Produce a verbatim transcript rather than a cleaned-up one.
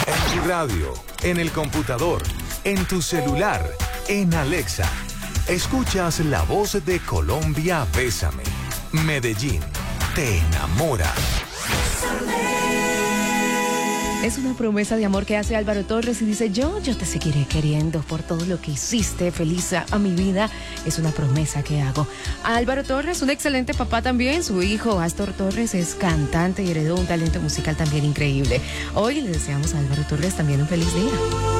En tu radio, en el computador, en tu celular, en Alexa. Escuchas la voz de Colombia, Bésame. Medellín, te enamora. Es una promesa de amor que hace Álvaro Torres y dice: yo, yo te seguiré queriendo por todo lo que hiciste, feliz a, a mi vida. Es una promesa que hago. Álvaro Torres, un excelente papá también. Su hijo, Astor Torres, es cantante y heredó un talento musical también increíble. Hoy le deseamos a Álvaro Torres también un feliz día.